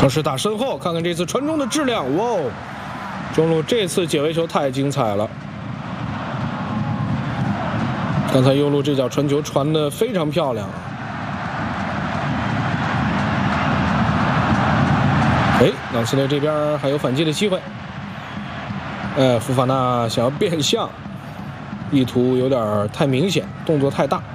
尝试打身后，看看这次传中的质量。哇哦，中路这次解围球太精彩了。刚才右路这脚传球传得非常漂亮。哎，朗斯雷这边还有反击的机会。福法纳想要变向，意图有点太明显，动作太大。